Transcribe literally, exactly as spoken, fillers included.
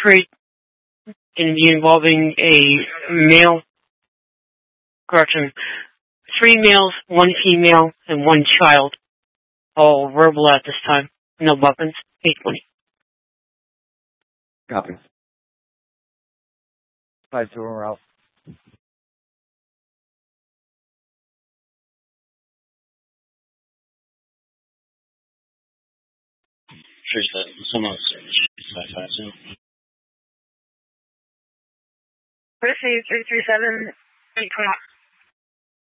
trade going to be involving a male, correction, three males, one female, and one child. All verbal at this time. No weapons. eight twenty. Copy. Five two, we're out. Three seven. Someone else. Five five two. Receive three three seven. Eight twenty.